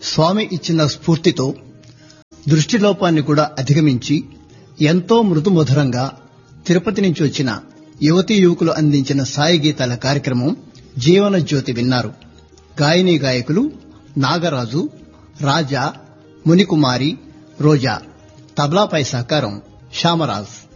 స్వామి ఇచ్చిన స్ఫూర్తితో దృష్టిలోపాన్ని కూడా అధిగమించి ఎంతో మృదుమధురంగా తిరుపతి నుంచి వచ్చిన యువతీ యువకులు అందించిన సాయి గీతాల కార్యక్రమం జీవన జ్యోతి విన్నారు. గాయనీ గాయకులు నాగరాజు, రాజా, మునికుమారి, రోజా. తబలాపై సహకారం శ్యామరాజ్.